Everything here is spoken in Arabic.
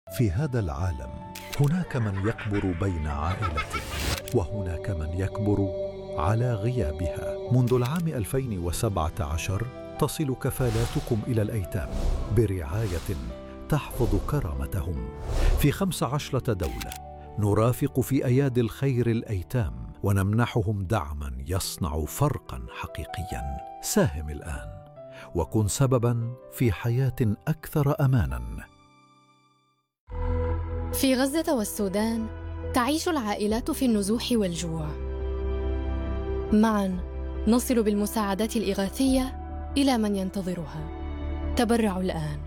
في هذا العالم هناك من يكبر بين عائلته، وهناك من يكبر على غيابها. منذ العام 2017 تصل كفالاتكم إلى الأيتام برعاية تحفظ كرامتهم في 15 دولة. نرافق في أيادي الخير الأيتام ونمنحهم دعما يصنع فرقا حقيقيا. ساهم الآن وكن سببا في حياة أكثر أمانا. في غزة والسودان تعيش العائلات في النزوح والجوع. معا نصل بالمساعدات الإغاثية إلى من ينتظرها. تبرعوا الآن.